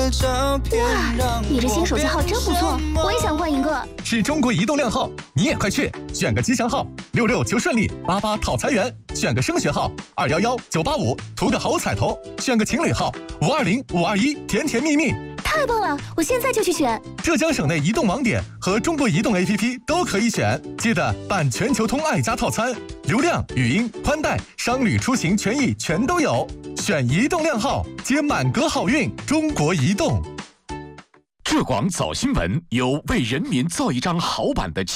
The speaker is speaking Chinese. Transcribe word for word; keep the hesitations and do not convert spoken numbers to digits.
哇，你这新手机号真不错，我也想换一个。 是中国移动靓号，你也快去选个吉祥号，六六求顺利，八八讨财源，选个升学号，二幺幺九八五图个好彩头，选个情侣号，五二零五二一甜甜蜜蜜。 太棒了，我现在就去选。 浙江省内移动网点和中国移动 A P P 都可以选，记得办全球通爱家套餐，流量、语音、宽带、商旅出行权益全都有。选移动靓号，接满格好运。中国移动。 浙广早新闻由为人民造一张好版的